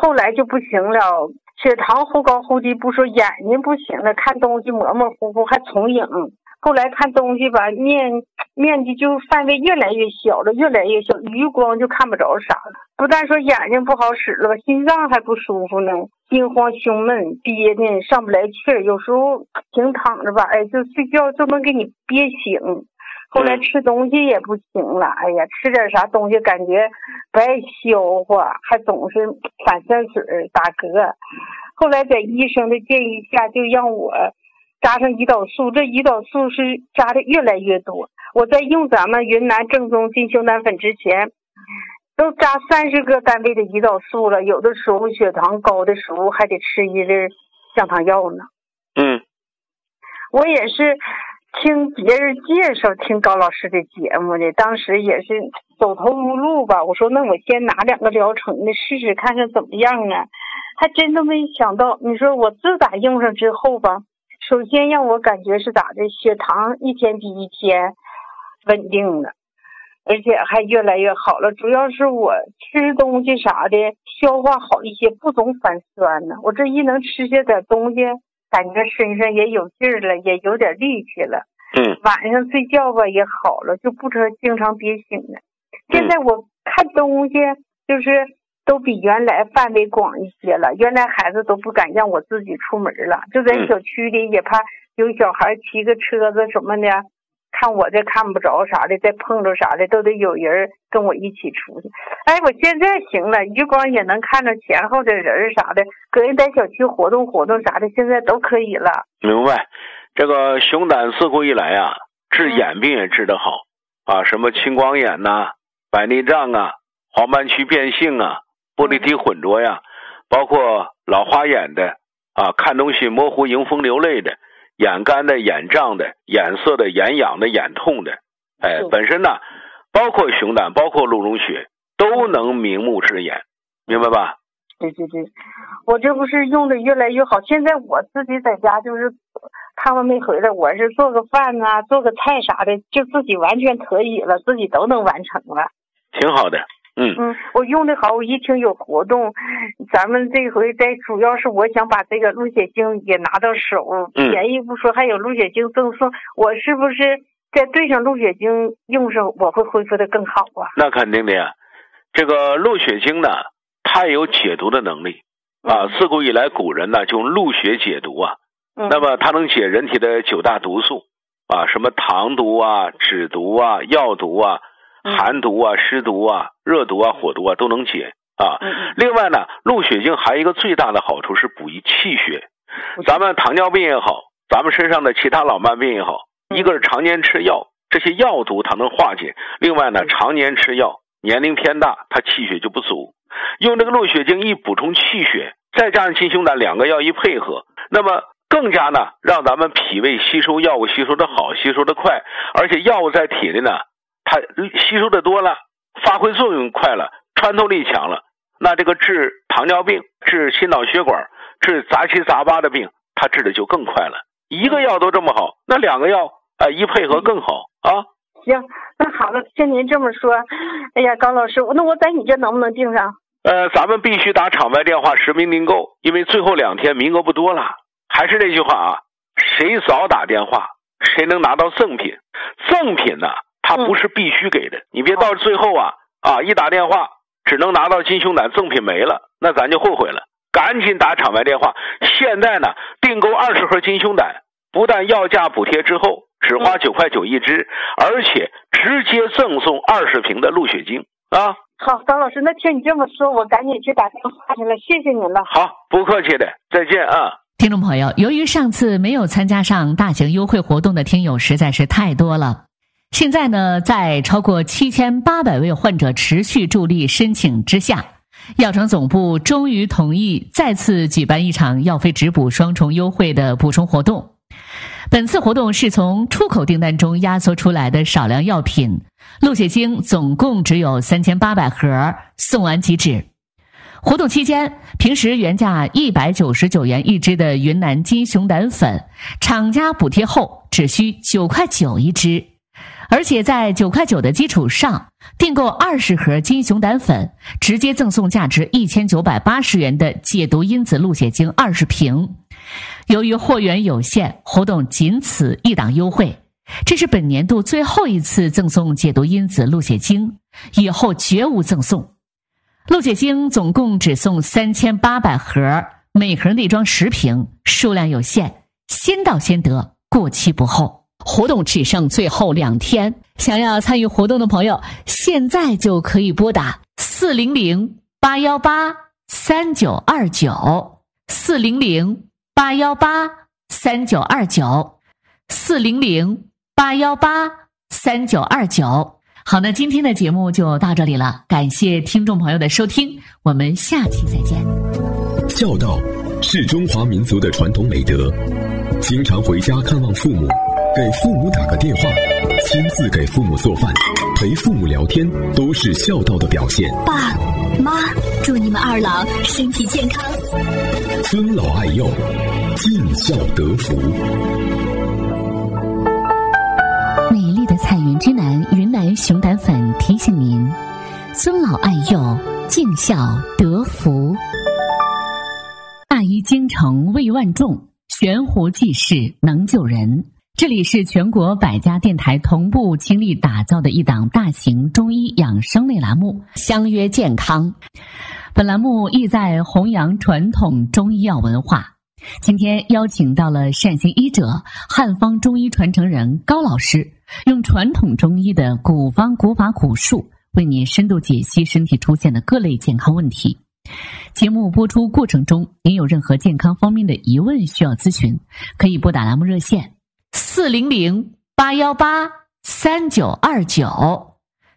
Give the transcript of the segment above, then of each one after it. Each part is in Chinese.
后来就不行了，血糖忽高忽低，不说眼睛不行了，看东西模模糊糊，还重影。后来看东西吧，面积就范围越来越小了，越来越小，余光就看不着啥了。不但说眼睛不好使了吧，心脏还不舒服呢，心慌胸闷，憋的上不来气儿，有时候平躺着吧，哎，就睡觉就能给你憋醒。后来吃东西也不行了，哎呀，吃点啥东西感觉不爱消化，还总是反酸水打嗝。后来在医生的建议下，就让我扎上胰岛素，这胰岛素是扎的越来越多。我在用咱们云南正宗金胸胆粉之前，都扎30个单位的胰岛素了，有的时候血糖高的时候还得吃一粒降糖药呢。我也是听别人介绍，听高老师的节目的，当时也是走投无路吧。我说那我先拿2个疗程的试试看看怎么样啊，还真都没想到。你说我自打用上之后吧，首先让我感觉是咋的，血糖一天比一天稳定了，而且还越来越好了。主要是我吃东西啥的消化好一些，不总反酸呢。我这一能吃下点东西，感觉身上也有劲儿了，也有点力气了。晚上睡觉吧也好了，就不经常憋醒了。现在我看东西就是都比原来范围广一些了，原来孩子都不敢让我自己出门了，就在小区里也怕有小孩骑个车子什么的，看我这看不着啥的，再碰着啥的都得有人跟我一起出去。哎，我现在行了，余光也能看着前后的人啥的，个人在小区活动活动啥的，现在都可以了。 明白。这个熊胆自古以来啊，治眼病也治得好啊，什么青光眼呐、白内障啊、黄斑区变性啊、玻璃体混浊呀，包括老花眼的啊，看东西模糊、迎风流泪的，眼干的、眼胀的、眼涩的、眼痒的、眼痛的，哎，本身呢，包括熊胆、包括鹿茸血，都能明目治眼，明白吧？ 对对对，我这不是用的越来越好。现在我自己在家就是他们没回来，我是做个饭啊，做个菜啥的，就自己完全可以了，自己都能完成了。 挺好的。 我用的好，我一听有活动，咱们这回主要是我想把这个鹿血精也拿到手，便宜不说，还有鹿血精赠送，我是不是再兑上鹿血精用上，我会恢复的更好啊？ 那肯定的呀，这个鹿血精呢，它也有解毒的能力啊。自古以来，古人呢就用鹿血解毒啊。那么它能解人体的9大毒素啊，什么糖毒啊、脂毒啊、药毒啊、寒毒啊、湿毒啊、热毒啊、火毒啊都能解啊。另外呢，鹿血精还有一个最大的好处是补益气血。咱们糖尿病也好，咱们身上的其他老慢病也好，一个是常年吃药，这些药毒它能化解；另外呢，常年吃药，年龄偏大，它气血就不足。用这个鹿血精一补充气血，再加上金胸胆2个药一配合，那么更加呢让咱们脾胃吸收药物吸收的好，吸收的快，而且药物在体内呢，它吸收的多了，发挥作用快了，穿透力强了，那这个治糖尿病、治心脑血管、治杂七杂八的病，它治的就更快了。一个药都这么好，那2个药一配合更好啊。 行，那好了，听您这么说，哎呀，高老师，那我在你这能不能订上？ 咱们必须打场外电话实名订购，因为最后2天名额不多了。还是那句话啊，谁早打电话，谁能拿到赠品。赠品呢，它不是必须给的，你别到最后一打电话只能拿到金胸胆，赠品没了，那咱就后悔了。赶紧打场外电话，现在呢，订购20盒金胸胆，不但要价补贴之后只花9块9一支，而且直接赠送20瓶的鹿血精啊。 好，高老师，那听你这么说，我赶紧去打电话去了，谢谢您了。 好，不客气的，再见啊。 听众朋友，由于上次没有参加上大型优惠活动的听友实在是太多了，现在呢，在超过7800位患者持续助力申请之下，药城总部终于同意再次举办一场药费直补双重优惠的补充活动。本次活动是从出口订单中压缩出来的少量药品，鹿血精总共只有3800盒，送完即止。活动期间，平时原价199元一支的云南金熊胆粉，厂家补贴后只需9块9一支， 而且在9块9的基础上，订购20盒金熊胆粉，直接赠送价值1980元的解毒因子鹿血精20瓶。由于货源有限，活动仅此一档优惠，这是本年度最后一次赠送解毒因子鹿血精，以后绝无赠送。鹿血精总共只送3800盒，每盒内装10瓶，数量有限，先到先得，过期不候。活动只剩最后2天，想要参与活动的朋友，现在就可以拨打400-818-3929 400-818-3929 400-818-3929。好，那今天的节目就到这里了，感谢听众朋友的收听，我们下期再见。 孝道是中华民族的传统美德，经常回家看望父母，给父母打个电话，亲自给父母做饭，陪父母聊天，都是孝道的表现。 爸妈，祝你们2老身体健康， 尊老爱幼，尽孝得福。 美丽的彩云之南云南熊胆粉提醒您：尊老爱幼，尽孝得福。大医精诚为万众，悬壶济世能救人。这里是全国100家电台同步倾力打造的一档大型中医养生类栏目《相约健康》。本栏目意在弘扬传统中医药文化。今天邀请到了善行医者、汉方中医传承人高老师，用传统中医的古方古法古术，为您深度解析身体出现的各类健康问题。节目播出过程中，您有任何健康方面的疑问需要咨询，可以拨打栏目热线400-818-3929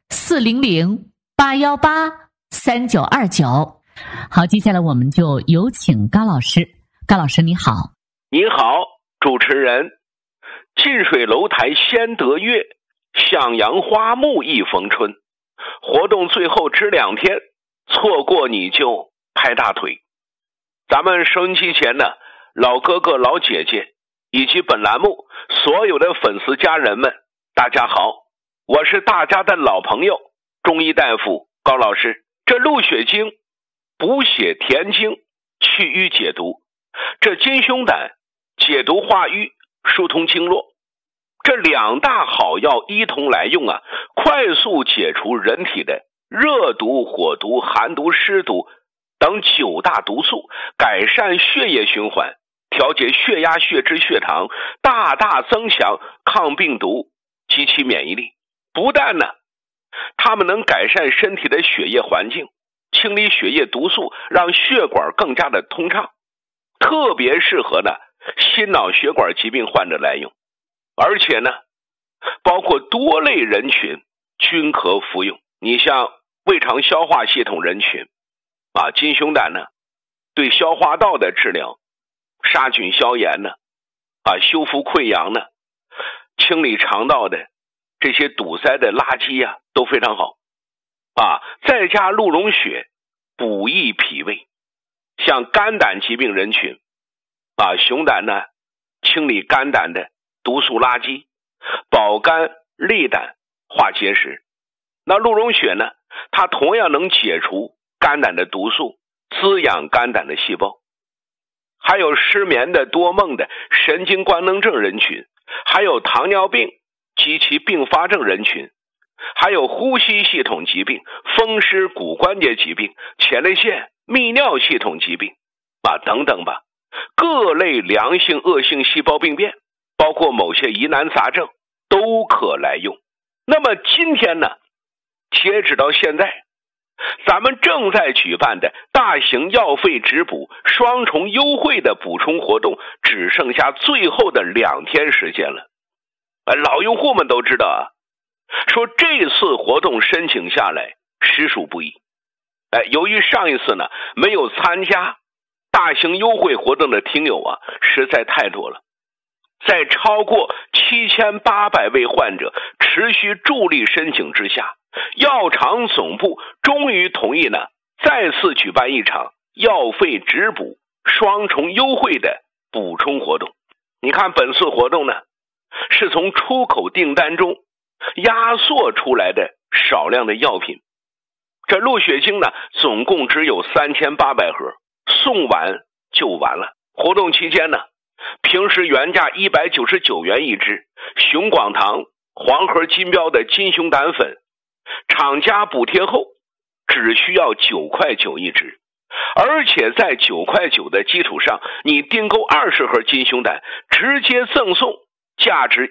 400-818-3929。好，接下来我们就有请高老师。高老师你好。 你好，主持人。近水楼台先得月，向阳花木易逢春。活动最后只2天，错过你就拍大腿。咱们收音机前的老哥哥老姐姐以及本栏目所有的粉丝家人们，大家好，我是大家的老朋友中医大夫高老师。这鹿血精补血填精，去瘀解毒，这金熊胆解毒化瘀，疏通经络，这2大好药一同来用啊，快速解除人体的热毒、火毒、寒毒、湿毒等9大毒素，改善血液循环，调节血压、血脂、血糖，大大增强抗病毒及其免疫力。不但呢，它们能改善身体的血液环境，清理血液毒素，让血管更加的通畅，特别适合呢心脑血管疾病患者来用。而且呢，包括多类人群均可服用。你像胃肠消化系统人群啊，金熊胆呢对消化道的治疗，杀菌消炎呢修复溃疡呢，清理肠道的这些堵塞的垃圾啊都非常好再加鹿茸血补益脾胃。像肝胆疾病人群熊胆呢清理肝胆的毒素垃圾，保肝利胆，化结石。那鹿茸血呢，它同样能解除肝胆的毒素，滋养肝胆的细胞。还有失眠的、多梦的、神经官能症人群，还有糖尿病及其并发症人群，还有呼吸系统疾病、风湿骨关节疾病、前列腺泌尿系统疾病等等吧，各类良性恶性细胞病变，包括某些疑难杂症都可来用。那么今天呢，截止到现在，咱们正在举办的大型药费直补双重优惠的补充活动，只剩下最后的2天时间了。老用户们都知道说这次活动申请下来实属不易。由于上一次呢没有参加大型优惠活动的听友实在太多了，在超过7800位患者持续助力申请之下，药厂总部终于同意呢再次举办一场药费直补双重优惠的补充活动。你看本次活动呢是从出口订单中压缩出来的少量的药品。这鹿血清呢，总共只有3800盒，送完就完了。活动期间呢，平时原价199元一支，熊广堂黄河金标的金熊胆粉，厂家补贴后只需要9块9一支，而且在9块9的基础上，你订购20盒金熊胆，直接赠送价值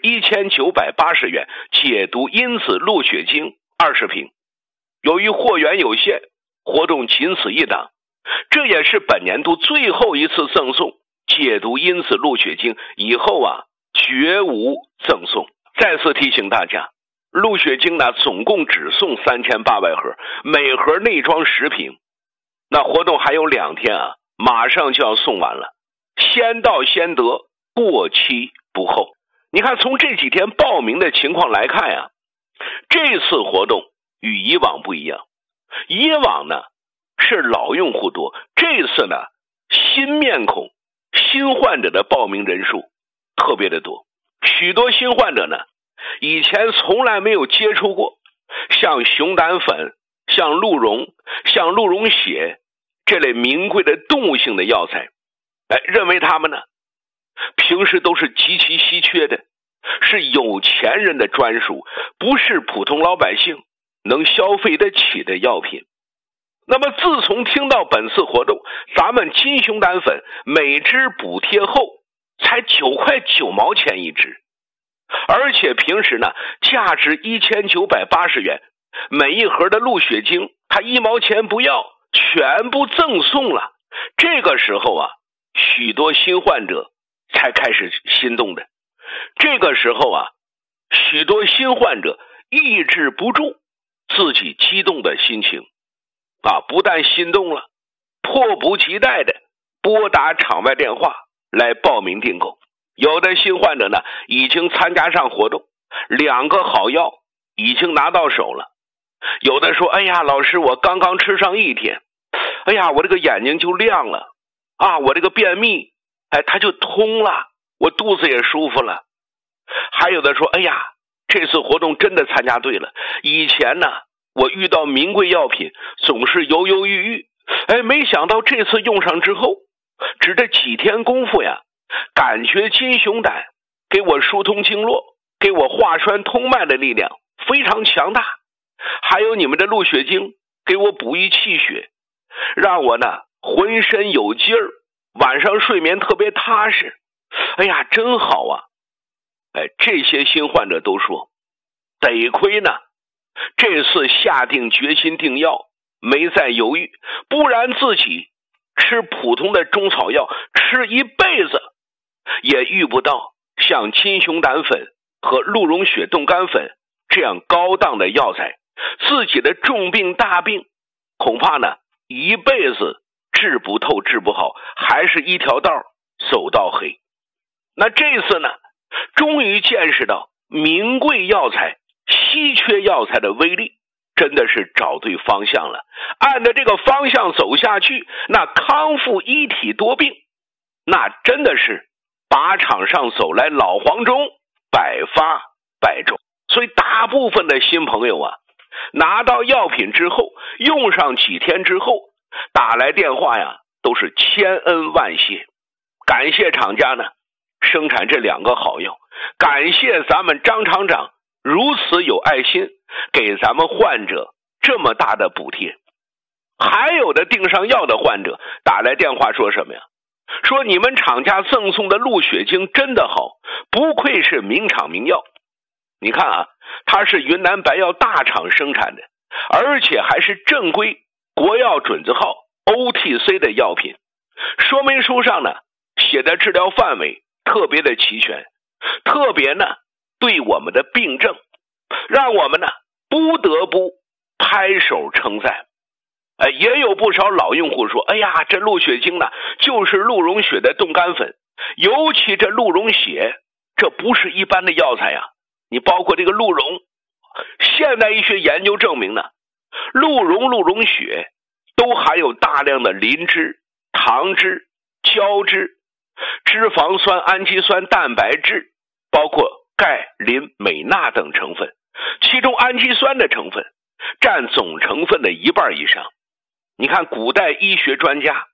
1980元解毒因子鹿血清20瓶。由于货源有限，活动仅此一档，这也是本年度最后一次赠送解毒因子鹿血清，以后绝无赠送。再次提醒大家，鹿血清呢总共只送3800盒，每盒内装10瓶。那活动还有2天马上就要送完了，先到先得，过期不候。你看从这几天报名的情况来看这次活动与以往不一样。以往呢是老用户多，这次呢新面孔新患者的报名人数特别的多。许多新患者呢以前从来没有接触过像熊胆粉、像鹿茸、像鹿茸血这类名贵的动物性的药材，认为他们呢平时都是极其稀缺的，是有钱人的专属，不是普通老百姓能消费得起的药品。那么自从听到本次活动，咱们金熊胆粉每支补贴后才9块9毛钱一支，而且平时呢价值1980元，每一盒的鹿血清它1毛钱不要，全部赠送了。这个时候许多新患者才开始心动的。这个时候许多新患者抑制不住自己激动的心情不但心动了，迫不及待的拨打场外电话来报名订购。有的新患者呢已经参加上活动，2个好药已经拿到手了。有的说，哎呀老师，我刚刚吃上1天，哎呀我这个眼睛就亮了我这个便秘它就通了，我肚子也舒服了。还有的说，哎呀这次活动真的参加对了，以前呢我遇到名贵药品总是犹犹豫豫，没想到这次用上之后，只这几天功夫感觉金熊胆给我疏通经络，给我化栓通脉的力量非常强大。还有你们的鹿血清给我补益气血，让我呢浑身有劲儿，晚上睡眠特别踏实。哎呀真好这些新患者都说，得亏呢这次下定决心订药，没再犹豫，不然自己吃普通的中草药吃一辈子也遇不到像金熊胆粉和鹿茸血冻干粉这样高档的药材，自己的重病大病恐怕呢一辈子治不透治不好，还是一条道走到黑。那这次呢终于见识到名贵药材、稀缺药材的威力，真的是找对方向了。按照这个方向走下去，那康复一体多病，那真的是靶场上走来老黄忠，百发百中。所以大部分的新朋友拿到药品之后，用上几天之后，打来电话都是千恩万谢，感谢厂家呢生产这2个好药，感谢咱们张厂长如此有爱心，给咱们患者这么大的补贴。还有的订上药的患者打来电话说什么呀？说你们厂家赠送的鹿血清真的好，不愧是名厂名药。你看它是云南白药大厂生产的，而且还是正规国药准字号 OTC 的药品。说明书上呢写的治疗范围特别的齐全，特别呢对我们的病症，让我们呢不得不拍手称赞。也有不少老用户说，哎呀这鹿血清呢就是鹿茸血的冻干粉，尤其这鹿茸血，这不是一般的药材你包括这个鹿茸，现代医学研究证明呢，鹿茸、鹿茸血都含有大量的磷脂、糖脂、胶质、脂肪酸、氨基酸、蛋白质，包括钙、磷、镁、钠等成分， 其中氨基酸的成分占总成分的1半以上。你看古代医学专家